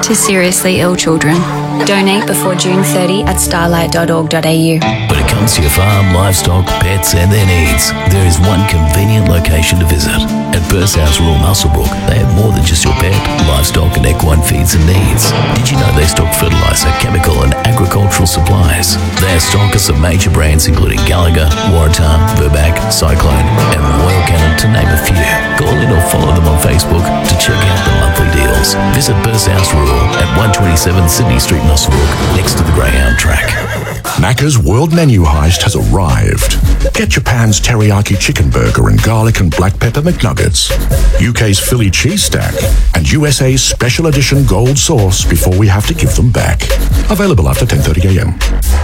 to seriously ill children. Donate before June 30 at starlight.org.au. When it comes to your farm, livestock, pets and their needs, there is one convenient location to visit. At Burst House Rural Muswellbrook, they have more than just your pet, livestock and equine feeds and needs. Did you know they stock fertiliser, chemical and agricultural supplies? They are stockers of major brands including Gallagher, Waratah, Burback, Cyclone and Royal Canin to name a few. Call in or follow them on Facebook to check out the monthly deals. Visit Burst House Rural at 127 Sydney Street, Muswellbrook, next to the Greyhound track. Macca's World Menu Heist has arrived. Get Japan's teriyaki chicken burger and garlic and black pepper McNuggets, UK's Philly cheese stack, and USA's special edition gold sauce before we have to give them back. Available after 10:30 a.m.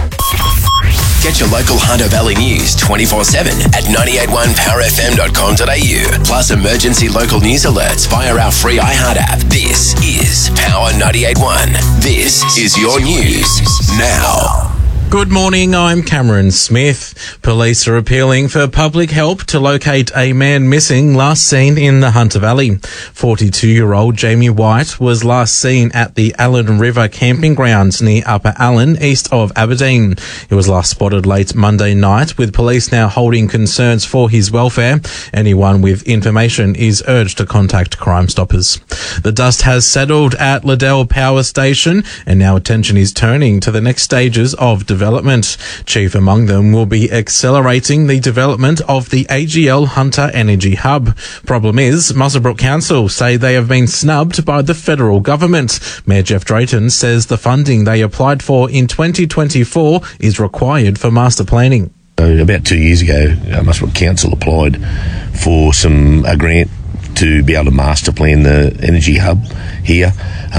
Get your local Hunter Valley news 24/7 at 981powerfm.com.au. Plus emergency local news alerts via our free iHeart app. This is Power 98.1. This is your news now. Good morning, I'm Cameron Smith. Police are appealing for public help to locate a man missing last seen in the Hunter Valley. 42-year-old Jamie White was last seen at the Allen River camping grounds near Upper Allen, east of Aberdeen. He was last spotted late Monday night, with police now holding concerns for his welfare. Anyone with information is urged to contact Crime Stoppers. The dust has settled at Liddell Power Station, and now attention is turning to the next stages of development. Chief among them will be accelerating the development of the AGL Hunter Energy Hub. Problem is, Muswellbrook Council say they have been snubbed by the federal government. Mayor Jeff Drayton says the funding they applied for in 2024 is required for master planning. About 2 years ago, Muswellbrook Council applied for a grant to be able to master plan the energy hub here.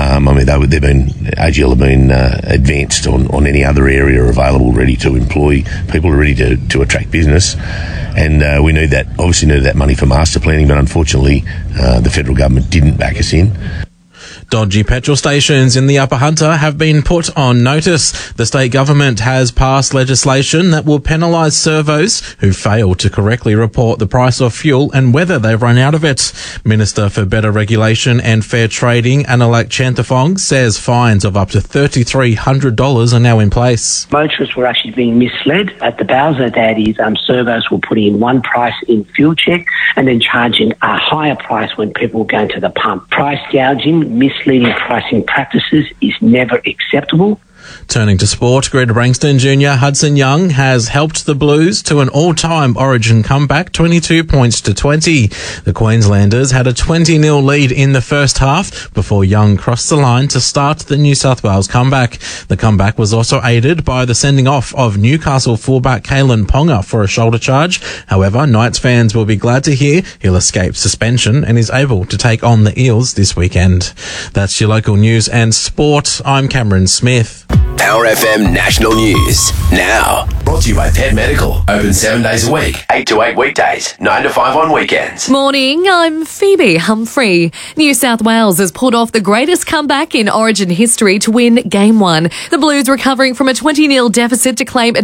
AGL have been advanced on any other area available, ready to employ people, ready to attract business. And we obviously needed that money for master planning, but unfortunately the federal government didn't back us in. Dodgy petrol stations in the Upper Hunter have been put on notice. The state government has passed legislation that will penalise servos who fail to correctly report the price of fuel and whether they've run out of it. Minister for Better Regulation and Fair Trading, Analak Chanthafong, says fines of up to $3,300 are now in place. Motorists were actually being misled at the Bowser. That is, servos were putting in one price in fuel check and then charging a higher price when people were going to the pump. Price gouging, misleading pricing practices is never acceptable. Turning to sport, Greater Branxton junior Hudson Young has helped the Blues to an all-time Origin comeback, 22 points to 20. The Queenslanders had a 20-0 lead in the first half before Young crossed the line to start the New South Wales comeback. The comeback was also aided by the sending off of Newcastle fullback Kalyn Ponga for a shoulder charge. However, Knights fans will be glad to hear he'll escape suspension and is able to take on the Eels this weekend. That's your local news and sport. I'm Cameron Smith. Power FM National News now. Brought to you by Pet Medical. Open 7 days a week, 8 to 8 weekdays, 9 to 5 on weekends. Morning, I'm Phoebe Humphrey. New South Wales has pulled off the greatest comeback in Origin history to win Game 1. The Blues recovering from a 20-0 deficit to claim a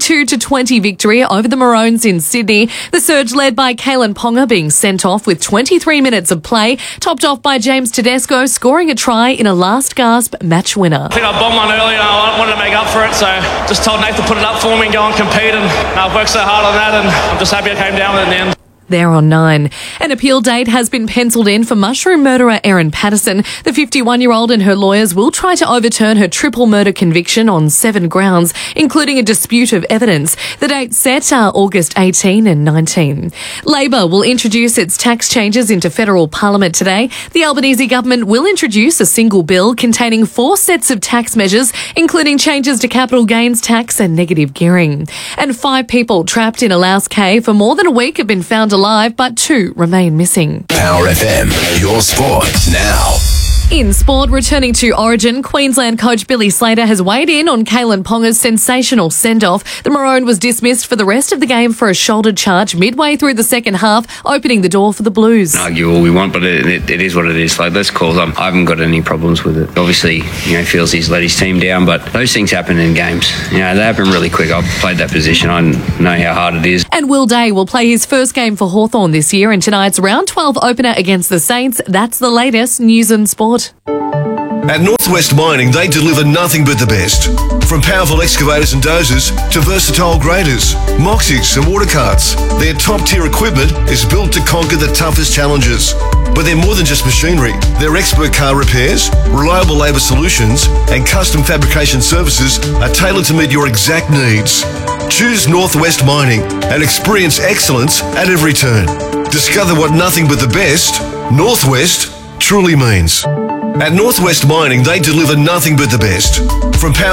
22-20 victory over the Maroons in Sydney. The surge led by Kalyn Ponga being sent off with 23 minutes of play, topped off by James Tedesco scoring a try in a last-gasp match winner. I think I bombed one earlier and I wanted to make up for it, so just told Nathan to put it up for me and go and compete, and I've worked so hard on that and I'm just happy I came down with it in the end. There on 9. An appeal date has been penciled in for mushroom murderer Erin Patterson. The 51-year-old and her lawyers will try to overturn her triple murder conviction on 7 grounds, including a dispute of evidence. The dates set are August 18 and 19. Labor will introduce its tax changes into federal parliament today. The Albanese government will introduce a single bill containing 4 sets of tax measures, including changes to capital gains tax and negative gearing. And 5 people trapped in a Laos cave for more than a week have been found alive, but 2 remain missing. Power FM, your sport now. In sport, returning to Origin, Queensland coach Billy Slater has weighed in on Kalyn Ponga's sensational send-off. The Maroon was dismissed for the rest of the game for a shoulder charge midway through the second half, opening the door for the Blues. Argue all we want, but it is what it is. Like, let's call them. I haven't got any problems with it. Obviously, feels he's let his team down, but those things happen in games. They happen really quick. I've played that position. I know how hard it is. And Will Day will play his first game for Hawthorn this year in tonight's round 12 opener against the Saints. That's the latest news and sport. At Northwest Mining, they deliver nothing but the best. From powerful excavators and dozers to versatile graders, moxies and water carts, their top-tier equipment is built to conquer the toughest challenges. But they're more than just machinery. Their expert car repairs, reliable labour solutions and custom fabrication services are tailored to meet your exact needs. Choose Northwest Mining and experience excellence at every turn. Discover what nothing but the best Northwest truly means. At Northwest Mining, they deliver nothing but the best. From power